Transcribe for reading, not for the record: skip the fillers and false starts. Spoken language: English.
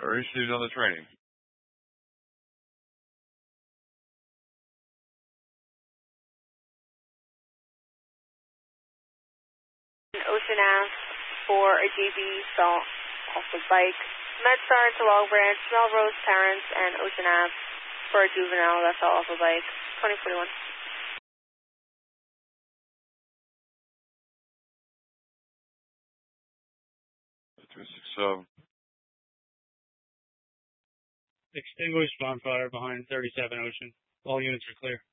received on the training. Ocean Ave for a JB fell off the bike. MedStar to Long Branch, Melrose, Terrence, and Ocean Ave for a juvenile that fell off a bike. 2041. 367. Extinguished bonfire behind 37 Ocean. All units are clear.